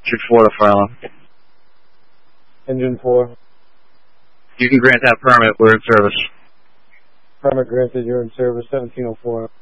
Engine 4 to Farlow. Engine 4. You can grant that permit. We're in service. Permit granted, you're in service, 1704.